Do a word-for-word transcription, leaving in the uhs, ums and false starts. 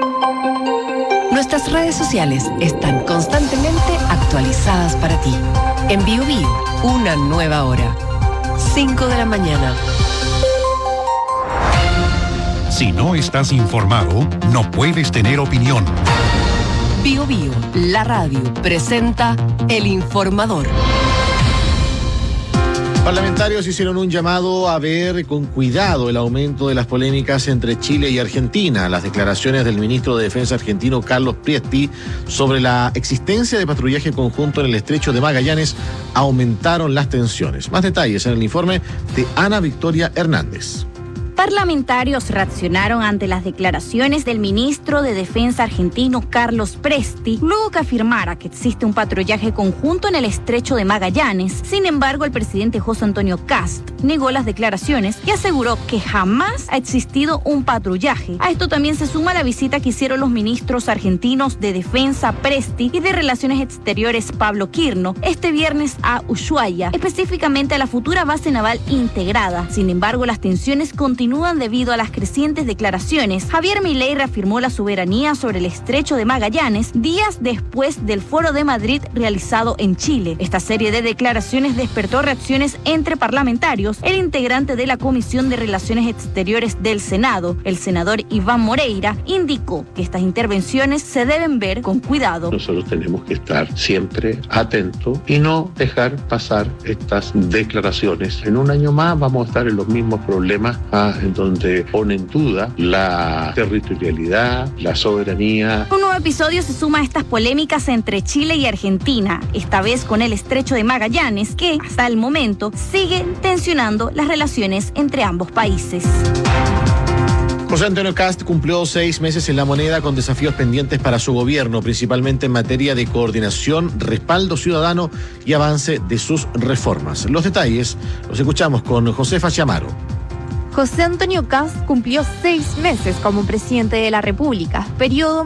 Nuestras redes sociales están constantemente actualizadas para ti. En Bio Bio, una nueva hora. cinco de la mañana. Si no estás informado, no puedes tener opinión. Bio Bio, la radio, presenta El Informador. Parlamentarios hicieron un llamado a ver con cuidado el aumento de las polémicas entre Chile y Argentina. Las declaraciones del ministro de Defensa argentino Carlos Priesti sobre la existencia de patrullaje conjunto en el estrecho de Magallanes aumentaron las tensiones. Más detalles en el informe de Ana Victoria Hernández. Parlamentarios reaccionaron ante las declaraciones del ministro de Defensa argentino Carlos Priesti, luego que afirmara que existe un patrullaje conjunto en el estrecho de Magallanes. Sin embargo, el presidente José Antonio Kast negó las declaraciones y aseguró que jamás ha existido un patrullaje. A esto también se suma la visita que hicieron los ministros argentinos de Defensa Priesti y de Relaciones Exteriores Pablo Quirno este viernes a Ushuaia, específicamente a la futura base naval integrada. Sin embargo, las tensiones continúan debido a las crecientes declaraciones. Javier Milei reafirmó la soberanía sobre el estrecho de Magallanes días después del Foro de Madrid realizado en Chile. Esta serie de declaraciones despertó reacciones entre parlamentarios. El integrante de la Comisión de Relaciones Exteriores del Senado, el senador Iván Moreira, indicó que estas intervenciones se deben ver con cuidado. Nosotros tenemos que estar siempre atentos y no dejar pasar estas declaraciones. En un año más vamos a estar en los mismos problemas ah, en donde pone en duda la territorialidad, la soberanía. Un nuevo episodio se suma a estas polémicas entre Chile y Argentina, esta vez con el estrecho de Magallanes, que hasta el momento sigue tensionando las relaciones entre ambos países. José Antonio Kast cumplió seis meses en La Moneda con desafíos pendientes para su gobierno, principalmente en materia de coordinación, respaldo ciudadano y avance de sus reformas. Los detalles los escuchamos con Josefa Chamaro. José Antonio Kast cumplió seis meses como presidente de la República, periodo